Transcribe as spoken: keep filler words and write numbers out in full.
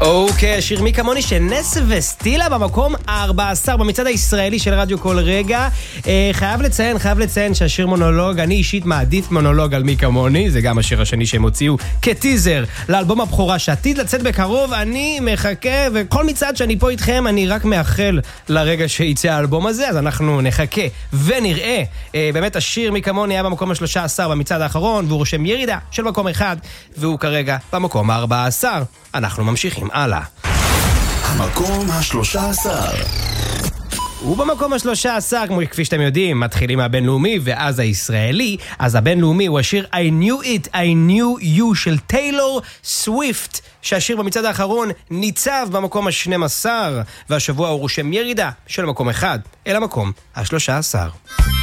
אוקיי, השיר מי כמוני של נס וסטילה במקום ה-ארבע עשר במצעד הישראלי של רדיו כל רגע. אה, חייב לציין, חייב לציין שהשיר מונולוג, אני אישית מעדיף מונולוג על מי כמוני, זה גם השיר השני שהם הוציאו כטיזר לאלבום הבכורה שעתיד לצאת בקרוב. אני מחכה, וכל מצעד שאני פה איתכם אני רק מאחל לרגע שיצא האלבום הזה, אז אנחנו נחכה ונראה. אה, באמת השיר מי כמוני היה במקום ה-שלוש עשרה במצעד האחרון, והוא רושם ירידה של מקום אחד, והוא כרגע במקום ה-ארבע עשר. אנחנו ממשיכים הלאה. המקום השלושה עשר. ובמקום השלושה עשר, כמו כפי שאתם יודעים, מתחילים מהבינלאומי ואז הישראלי. אז הבינלאומי הוא השיר I knew it, I knew you של טיילור סוויפט, שהשיר במצעד האחרון ניצב במקום ה-שנים עשר, והשבוע הוא רושם ירידה של מקום אחד אל המקום ה-שלושה עשר.